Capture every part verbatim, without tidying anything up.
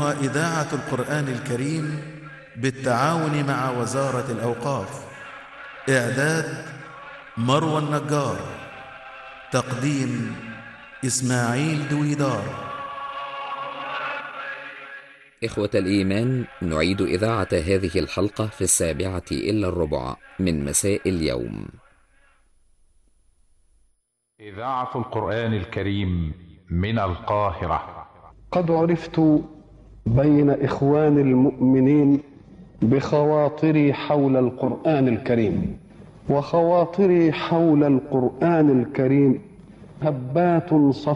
يقدمها إذاعة القرآن الكريم بالتعاون مع وزارة الأوقاف. إعداد مروى النجار. تقديم إسماعيل دويدار. إخوة الإيمان، نعيد إذاعة هذه الحلقة في السابعة إلا الربع من مساء اليوم. إذاعة القرآن الكريم من القاهرة. قد عرفت بين إخوان المؤمنين بخواطري حول القرآن الكريم، وخواطري حول القرآن الكريم هبات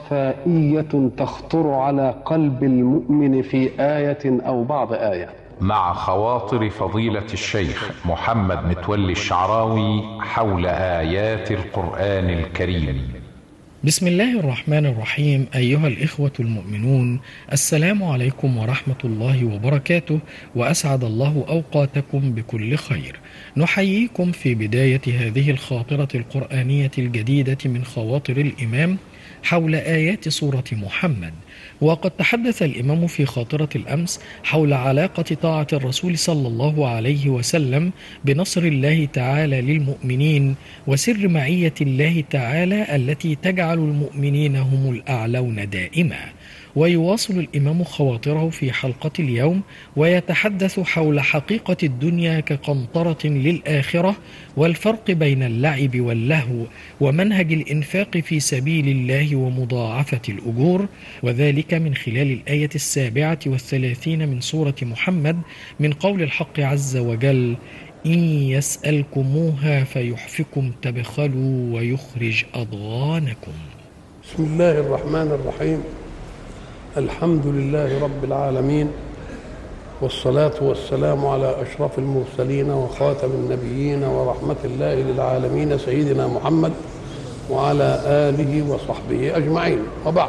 صفائية تخطر على قلب المؤمن في آية أو بعض آية. مع خواطر فضيلة الشيخ محمد متولي الشعراوي حول آيات القرآن الكريم. بسم الله الرحمن الرحيم. أيها الإخوة المؤمنون، السلام عليكم ورحمة الله وبركاته، وأسعد الله أوقاتكم بكل خير. نحييكم في بداية هذه الخاطرة القرآنية الجديدة من خواطر الإمام حول آيات سورة محمد. وقد تحدث الإمام في خاطرة الأمس حول علاقة طاعة الرسول صلى الله عليه وسلم بنصر الله تعالى للمؤمنين وسر معية الله تعالى التي تجعل المؤمنين هم الأعلون دائما. ويواصل الإمام خواطره في حلقة اليوم ويتحدث حول حقيقة الدنيا كقنطرة للآخرة، والفرق بين اللعب واللهو، ومنهج الإنفاق في سبيل الله ومضاعفة الأجور، وذلك من خلال الآية السابعة والثلاثين من سورة محمد من قول الحق عز وجل: إن يسألكموها فيحفكم تبخلوا ويخرج أضغانكم. بسم الله الرحمن الرحيم. الحمد لله رب العالمين، والصلاة والسلام على أشرف المرسلين وخاتم النبيين ورحمة الله للعالمين سيدنا محمد وعلى آله وصحبه أجمعين، وبعد.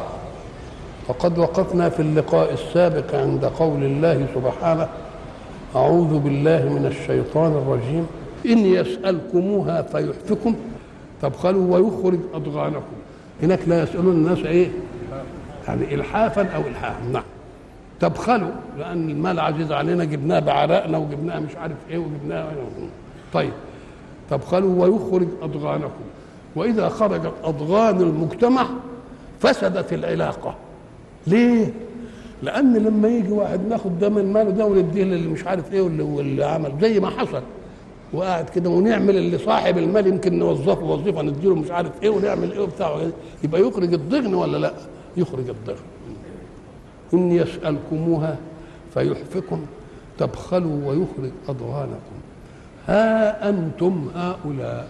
فقد وقفنا في اللقاء السابق عند قول الله سبحانه: أعوذ بالله من الشيطان الرجيم، إن يسألكموها فيحفكم تبخلوا ويخرج أضغانكم. هناك لا يسألون الناس إيه؟ يعني إلحافا أو إلحافا. نعم، تبخلوا لأن المال عزيز علينا، جبناه بعرقنا وجبناه مش عارف إيه وجبناه. طيب، تبخلوا ويخرج أضغانكم. وإذا خرجت أضغان المجتمع فسدت العلاقة. ليه؟ لأن لما يجي واحد ناخد ده من ماله ده ونديه اللي مش عارف إيه واللي, واللي عمل زي ما حصل، وقاعد كده ونعمل اللي صاحب المال يمكن نوظفه وظيفة نديله مش عارف إيه ونعمل إيه وبتاع، يبقى يخرج الضغن ولا لأ؟ يخرج الضغن. إن يسألكموها فيحفكم تبخلوا ويخرج أضغانكم. ها أنتم هؤلاء.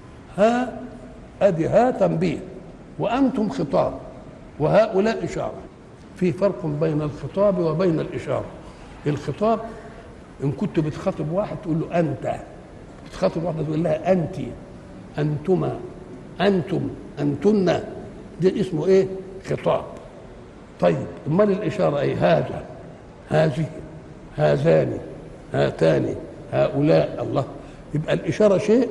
ها أدي ها تنبيه، وأنتم خطاب، وهؤلاء إشارة. في فرق بين الخطاب وبين الإشارة. الخطاب إن كنت بتخاطب واحد تقول له أنت، بتخاطب واحدة تقول لها أنت، أنتما، أنتم، أنتن، ده اسمه إيه؟ خطاب. طيب، امال الاشاره ايه؟ هذا، هذه، هذان، هاتان، هؤلاء. الله، يبقى الاشاره شيء،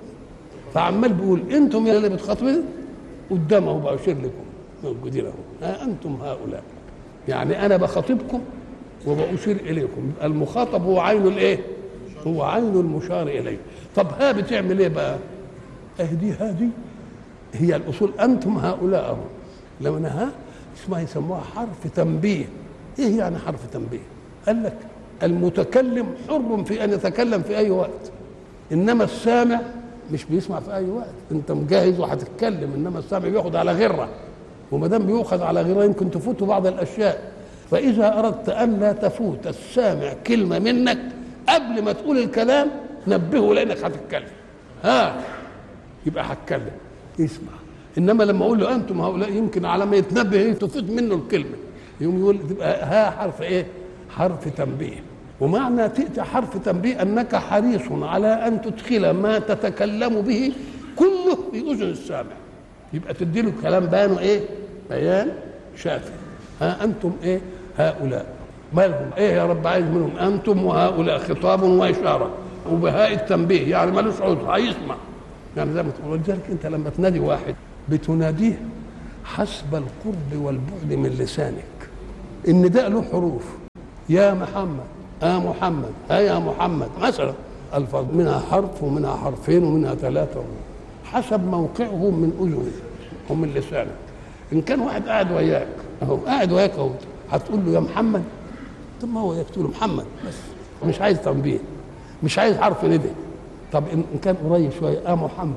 فعمال بيقول انتم يا اللي بتخاطبين قدامه بشير لكم موجودين اهو، ها انتم هؤلاء، يعني انا بخاطبكم وبأشير اليكم. يبقى المخاطب هو عين الايه؟ هو عين المشار اليه. طب ها بتعمل ايه بقى؟ اهدي هذه هي الاصول، انتم هؤلاء اهو. لو انها اسمها يسموها حرف تنبيه. ايه يعني حرف تنبيه؟ قال لك المتكلم حر في ان يتكلم في اي وقت، انما السامع مش بيسمع في اي وقت. انت مجهز وهتتكلم، انما السامع بياخد على غره، وما دام بياخذ على غره يمكن تفوته بعض الاشياء. فاذا اردت ان لا تفوت السامع كلمه منك قبل ما تقول الكلام نبهه لانك هتتكلم. ها يبقى هتكلم، يسمع. انما لما اقول له انتم هؤلاء يمكن على ما يتنبه ايه تفوت منه الكلمه، يقوم يقول تبقى ها حرف ايه؟ حرف تنبيه. ومعنى تأتي حرف تنبيه انك حريص على ان تدخل ما تتكلم به كله في اذن السامع، يبقى تدي له كلام بيانه ايه؟ بيان شافي. ها انتم ايه؟ هؤلاء. مالهم ايه يا رب عايز منهم؟ انتم وهؤلاء، خطاب واشاره، وبهاء التنبيه يعني مالوش عذر، هيسمع. يعني زي ما تقول. ولذلك انت لما تنادي واحد بتناديه حسب القرب والبعد من لسانك. النداء له حروف، يا محمد، آ محمد، ها يا محمد مثلا، الفاظ منها حرف ومنها حرفين ومنها ثلاثه حسب موقعه من اذنه ومن لسانه. ان كان واحد قاعد وياك اهو قاعد وياك اهو هتقول له يا محمد، طب ما هو يقول له محمد بس، مش عايز تنبيه، مش عايز حرف ندى. طب ان كان قريب شويه اه محمد،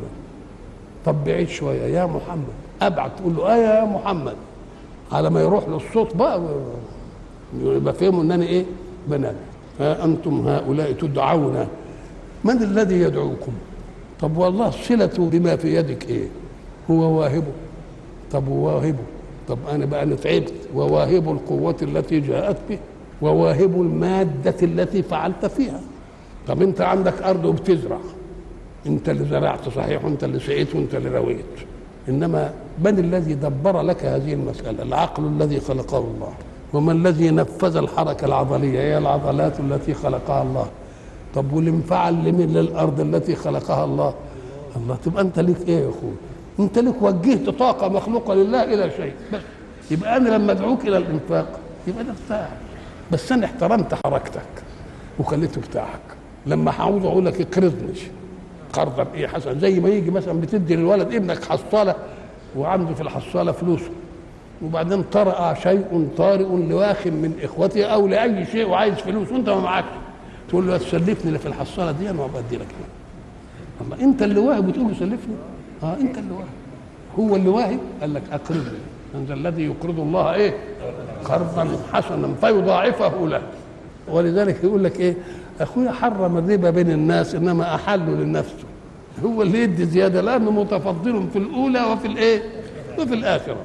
طب بعيد شويه يا محمد، ابعد تقول له اه يا محمد، على ما يروح له الصوت بقى يبقى فهموا ان انا ايه بنادي. ها انتم هؤلاء تدعون، من الذي يدعوكم؟ طب والله صلته بما في يدك ايه؟ هو واهبه. طب وواهبه، طب انا بقى انا تعبت، وواهب القوه التي جاءت به، وواهب الماده التي فعلت فيها. طب انت عندك ارض وبتزرع، انت اللي زرعت صحيح وانت اللي سقيت وانت اللي رويت، انما من الذي دبر لك هذه المساله؟ العقل الذي خلقه الله. وما الذي نفذ الحركه العضليه؟ هي العضلات التي خلقها الله. طب والانفعال لمن؟ للارض التي خلقها الله. الله، تبقى انت ليك ايه يا اخوي؟ انت ليك وجهت طاقه مخلوقه لله الى شيء بس. يبقى انا لما ادعوك الى الانفاق يبقى ده بتاعك، بس انا احترمت حركتك وخليته بتاعك. لما هعوز اقول لك اقرضني قرضا ايه حسن، زي ما يجي مثلا بتدي للولد ابنك حصاله وعنده في الحصاله فلوسه، وبعدين طرأ شيء طارئ لواخ من اخوته او لاي شيء وعايز فلوس وانت ما معكش، تقول له تسلفني اللي في الحصاله دي انا بدي لك. الله، انت اللي واهب وتقول له سلفني؟ اه انت اللي واهب، هو اللي واهب. قال لك اقرضني، انت الذي يقرض الله ايه قرضا حسنا فيضاعفه له. ولذلك يقول لك ايه، اخويا حرم الربا بين الناس انما احله لنفسه، هو اللي يدي زياده لانه متفضل في الاولى وفي الايه وفي الاخره.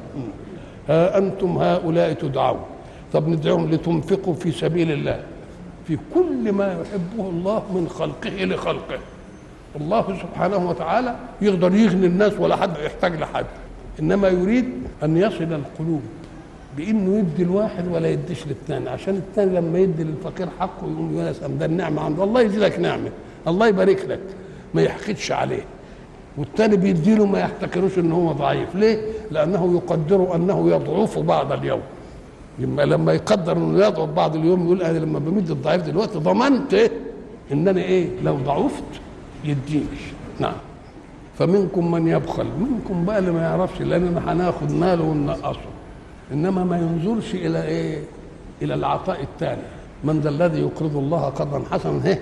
ها انتم هؤلاء تدعون، طب ندعوهم لتنفقوا في سبيل الله في كل ما يحبه الله من خلقه لخلقه. الله سبحانه وتعالى يقدر يغني الناس ولا حد يحتاج لحد، انما يريد ان يصل القلوب بانه يدي الواحد ولا يديش للثاني، عشان الثاني لما يدي للفقير حقه يقول يا سلام ده النعمه عند الله، يزيدك نعمه، الله يبارك لك، ما يحقدش عليه. والثاني بيدي له ما يحتكروش ان هو ضعيف، ليه؟ لانه يقدر انه يضعف بعض اليوم. لما لما يقدر انه يضعف بعض اليوم يقول انا لما بمد الضعيف دلوقتي ضمنت ايه؟ ان انا ايه؟ لو ضعفت يديني. نعم. فمنكم من يبخل، منكم بقى اللي ما يعرفش، لاننا هناخد ماله وننقصه، انما ما ينظرش الى ايه؟ الى العطاء الثاني. من ذا الذي يقرض الله قرضا حسنا ايه؟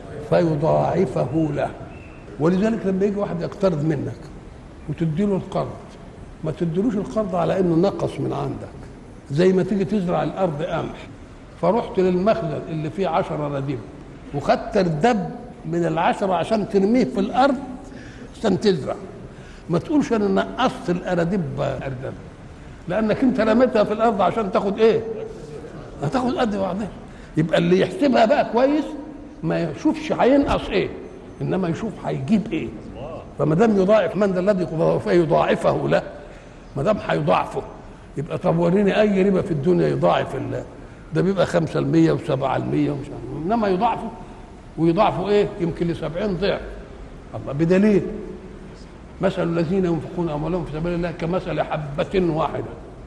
فيضاعفه له. ولذلك لما يجي واحد يقترض منك وتدي له القرض، ما تديلوش القرض على انه نقص من عندك. زي ما تيجي تزرع الارض قمح، فرحت للمخزن اللي فيه عشرة رديب وخدت الدب من العشرة عشان ترميه في الارض عشان تزرع، ما تقولش انا نقصت الاراديب اردب، لانك انت رميتها في الارض عشان تاخد ايه؟ هتاخد قد بعضها. يبقى اللي يحسبها بقى كويس ما يشوفش هينقص ايه، انما يشوف هيجيب ايه. فما دام يضاعف، من ذا الذي يضاعفه له، ما دام هيضاعفه يبقى طب وريني اي ربا في الدنيا يضاعف الله، ده بيبقى خمسة المية وسبعة المية ومش عارف، انما يضاعفه ويضاعفه ايه؟ يمكن لسبعين ضعف. الله، بدليل مثل الذين ينفقون اموالهم في سبيل الله كمثل حبة واحدة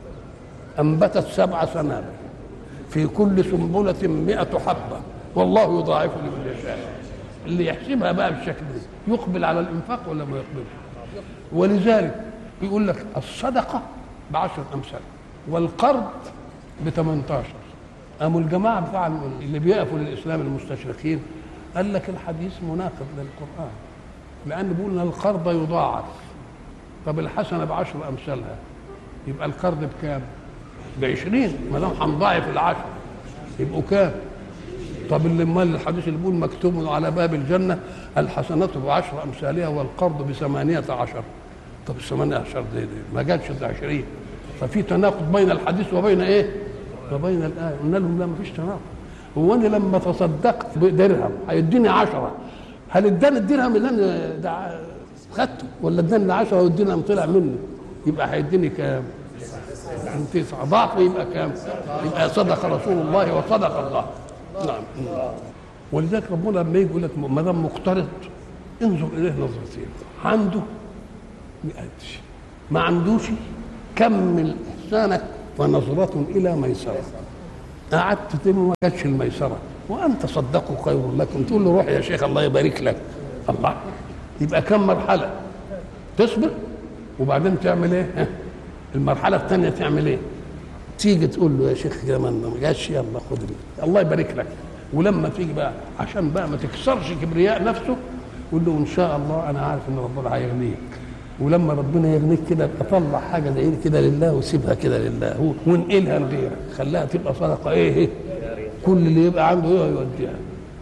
انبتت سبع سنابل في كل سنبلة مئة حبة والله يضاعف لمن يشاء. اللي يحسبها بقى بالشكل ده يقبل على الانفاق ولا ما يقبلش؟ ولذلك يقول لك الصدقة بعشر امثال والقرض بثمانية عشر. قاموا الجماعة بتاع اللي بيقفوا للاسلام المستشرقين قال لك الحديث مناقض للقرآن، لأن بيقولنا القرض يضاعف، طب الحسنة بعشر أمثالها، يبقى القرض بكام؟ بعشرين، ما دام هنضاعف العشر يبقوا كام؟ طب اللي مال الحديث اللي بيقول مكتوب على باب الجنة الحسنات بعشر أمثالها والقرض بثمانية عشر، طب الثمانية عشر دي, دي ما جاتش ده عشرين، ففي تناقض بين الحديث وبين إيه؟ وبين الآية. قلنا لهم لا، ما فيش تناقض. هو أنا لما تصدقت بدرهم هيديني عشرة، هل اداني الدرهم اللي انا خدته ولا اداني عشرة والدرهم طلع مني؟ يبقى هيديني كام؟ تسعة ضعف، يبقى كام؟ يبقى صدق رسول الله وصدق الله. نعم. ولذلك ربنا لما يجي يقول لك ما دام مقترض انظر اليه نظرتين، عنده يأدي، ما عندوش كمل احسانك فنظرة الى ميسرة. قعدت تم ما جاتش الميسره، وان تصدقوا خير لكم، تقول له روح يا شيخ الله يبارك لك. الله، يبقى كم مرحله؟ تصبر وبعدين تعمل ايه؟ المرحله الثانيه تعمل ايه؟ تيجي تقول له يا شيخ كده ما جاتش، يلا خد الله يبارك لك. ولما تيجي بقى عشان بقى ما تكسرش كبرياء نفسه، قول له ان شاء الله انا عارف ان ربنا هيغنيك، ولما ربنا يغنيك كده اطلع حاجه زي دي كده لله وسيبها كده لله وانقلها لغيرك، خليها تبقى صدقه ايه؟ كل اللي يبقى عنده ايه يوديها.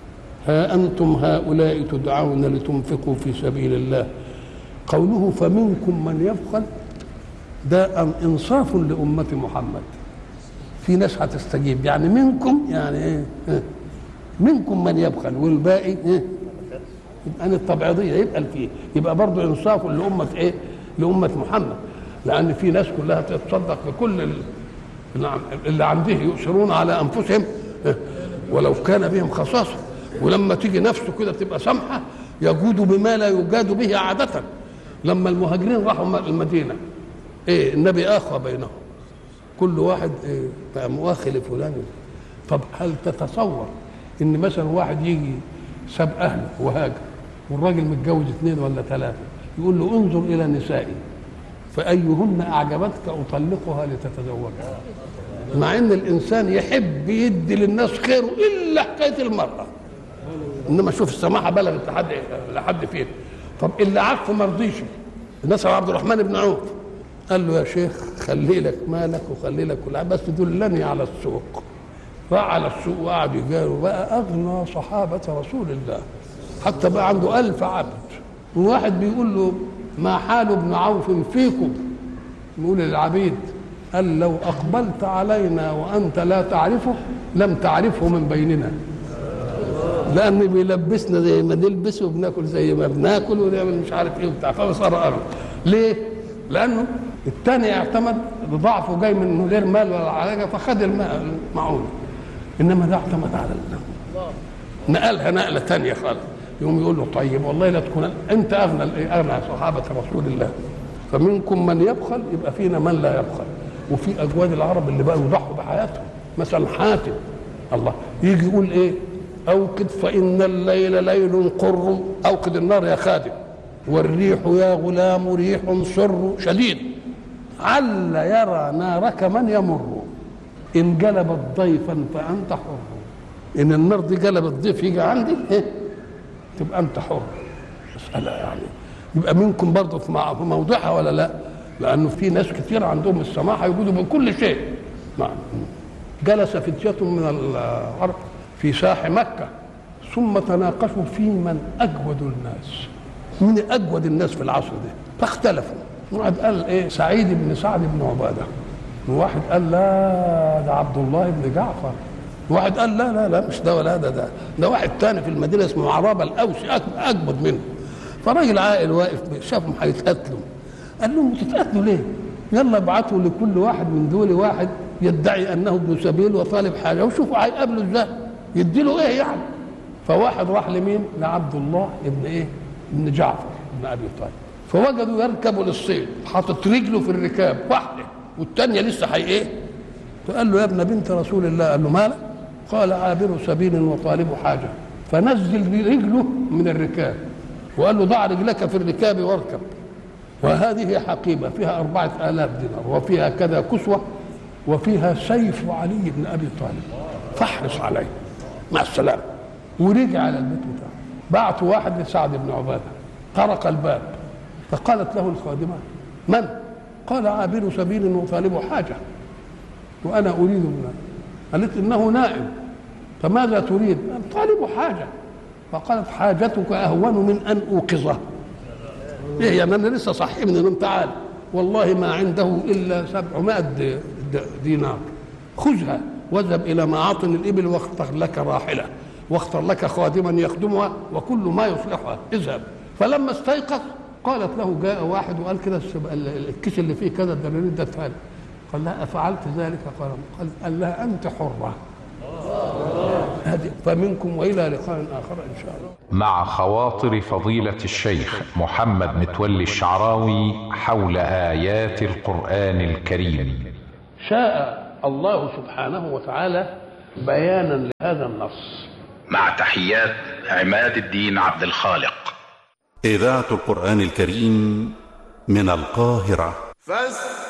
ها انتم هؤلاء تدعون لتنفقوا في سبيل الله. قوله فمنكم من يبخل ده انصاف لامه محمد. في ناس هتستجيب، يعني منكم يعني ايه؟ منكم من يبخل والباقي ايه؟ يبقى التبعيضيه يبقى فيه، يبقى برضه انصاف لامه ايه؟ لامه محمد، لان في ناس كلها تتصدق بكل اللي عنده، يؤثرون على انفسهم ولو كان بهم خصاصه، ولما تيجي نفسه كده تبقى سمحه يجود بما لا يجاد به عاده. لما المهاجرين راحوا المدينه ايه؟ النبي اخى بينهم، كل واحد ايه؟ بقى مؤاخي لفلان. طب هل تتصور ان مثلا واحد يجي ساب اهله وهاجر والراجل متجوز اثنين ولا ثلاثه، يقول له انظر الى نسائي فايهن اعجبتك اطلقها لتتزوجها، مع ان الانسان يحب يدي للناس خيره الا حكايه المراه. انما شوف السماحه بلغت لحد لحد فين. طب اللي عارفه ما رضيش، الناس عبد الرحمن بن عوف قال له يا شيخ خلي لك مالك وخلي لك كل بس دلني على السوق. راح على السوق وقعد يجاري، بقى اغنى صحابه رسول الله، حتى بقى عنده ألف عبد. وواحد بيقول له ما حال ابن عوف فيكم؟ يقول للعبيد قال لو اقبلت علينا وانت لا تعرفه لم تعرفه من بيننا، لان بيلبسنا زي ما نلبس وبناكل زي ما بناكل ونعمل مش عارف ايه وبتاع، فصار ارض. ليه؟ لانه الثاني اعتمد بضعفه جاي من غير مال ولا حاجه فخد المعونه، انما ده اعتمد على الله، نقلها نقله ثانيه خالص. يقوم يقول له طيب والله لا تكون انت اغنى اغنى صحابه رسول الله. فمنكم من يبخل، يبقى فينا من لا يبخل. وفي اجواد العرب اللي بقوا يضحوا بحياتهم، مثلا حاتم الله يجي يقول ايه؟ اوقد فان الليل ليل قر، اوقد النار يا خادم، والريح يا غلام ريح سر شديد، عل يرى نارك من يمر، ان جلبت ضيفا فانت حر. ان النار دي جلبت ضيف يجي عندي ايه؟ تبقى انت حر. مساله يعني يبقى منكم برضه في موضعها ولا لا؟ لانه في ناس كثير عندهم السماحه يجودوا بكل شيء. نعم. جلس فتية من العرب في ساح مكه ثم تناقشوا في من اجود الناس، من اجود الناس في العصر ده، فاختلفوا. واحد قال ايه؟ سعيد بن سعد بن عباده، وواحد قال لا ده عبد الله بن جعفر، وواحد قال لا لا لا مش ده ولا ده ده ده واحد تاني في المدينه اسمه عرابه الاوسي اجمد منه. فراجل عاقل واقف شافهم هيتقتلوا، قال لهم تتقتلوا ليه؟ يلا ابعتوا لكل واحد من دول واحد يدعي انه ابن سبيل وطالب حاجه وشوفوا هيقابلوا ازاي، يدي له ايه يعني. فواحد راح لمين؟ لعبد الله ابن ايه؟ ابن جعفر ابن ابي طالب، فوجدوا يركبوا للصيد، حاطط رجله في الركاب واحده والثانيه لسه هي ايه؟ فقال له يا ابن بنت رسول الله، قال له مالك؟ قال عابر سبيل وطالب حاجه، فنزل رجله من الركاب وقال له ضع رجلك في الركاب واركب، وهذه حقيبه فيها أربعة آلاف دينار وفيها كذا كسوه وفيها سيف علي بن ابي طالب، فاحرص عليه مع السلامه. ورجع على البيت بتاعه. بعت واحد لسعد بن عباده، طرق الباب، فقالت له الخادمه من؟ قال عابر سبيل وطالب حاجه وانا اريد منه. قالت انه نائم. فماذا تريد؟ طالب حاجه. فقالت حاجتك اهون من ان اوقظه. ايه يعني انا لسه صحي من النوم، تعال والله ما عنده الا سبعمائة دينار، خذها واذهب الى معاطن الابل واختر لك راحله واختر لك خادما يخدمها وكل ما يصلحها، اذهب. فلما استيقظ قالت له جاء واحد وقال كده الكيس اللي فيه كذا الدنانير ده تعالى. قال لها افعلت ذلك؟ قال قال لها انت حره. هذه فمنكم والى لقاء اخر ان شاء الله. مع خواطر فضيلة الشيخ محمد متولي الشعراوي حول آيات القرآن الكريم. شاء الله سبحانه وتعالى بيانا لهذا النص. مع تحيات عماد الدين عبد الخالق. إذاعة القرآن الكريم من القاهرة. فاستمعوا